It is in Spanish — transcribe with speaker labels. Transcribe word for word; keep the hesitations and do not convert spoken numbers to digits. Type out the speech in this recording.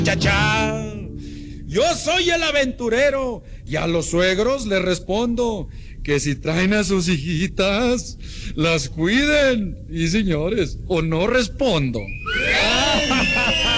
Speaker 1: Cha-cha. Yo soy el aventurero y a los suegros les respondo que si traen a sus hijitas, las cuiden. Y señores, o no respondo.